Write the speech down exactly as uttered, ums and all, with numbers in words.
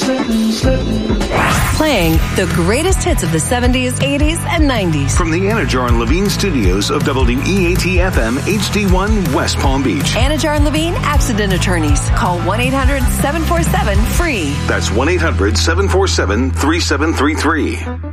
slipping, slipping. Playing the greatest hits of the seventies, eighties, and nineties. From the Anajar and Levine studios of W E A T F M H D one West Palm Beach. Anajar and Levine Accident Attorneys. Call one eight hundred seven four seven FREE. That's one eight hundred seven four seven three seven three three.